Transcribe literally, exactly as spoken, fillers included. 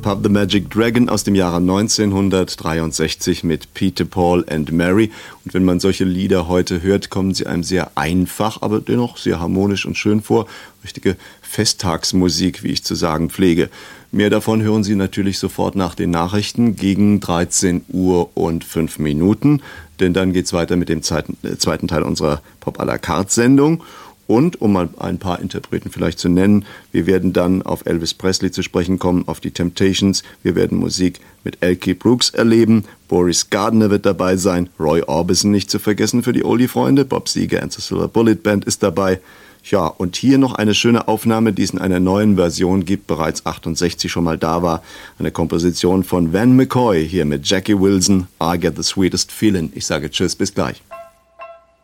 Puff the Magic Dragon aus dem Jahre neunzehnhundertdreiundsechzig mit Peter, Paul and Mary. Und wenn man solche Lieder heute hört, kommen sie einem sehr einfach, aber dennoch sehr harmonisch und schön vor. Richtige Festtagsmusik, wie ich zu sagen pflege. Mehr davon hören Sie natürlich sofort nach den Nachrichten gegen dreizehn Uhr und fünf Minuten. Denn dann geht's weiter mit dem zweiten, äh, zweiten Teil unserer Pop à la carte Sendung. Und, um mal ein paar Interpreten vielleicht zu nennen, wir werden dann auf Elvis Presley zu sprechen kommen, auf die Temptations. Wir werden Musik mit L K Brooks erleben. Boris Gardner wird dabei sein. Roy Orbison nicht zu vergessen für die Oldie-Freunde. Bob Seger and the Silver Bullet Band ist dabei. Ja, und hier noch eine schöne Aufnahme, die es in einer neuen Version gibt, bereits achtundsechzig schon mal da war. Eine Komposition von Van McCoy, hier mit Jackie Wilson, I Get the Sweetest Feeling. Ich sage Tschüss, bis gleich.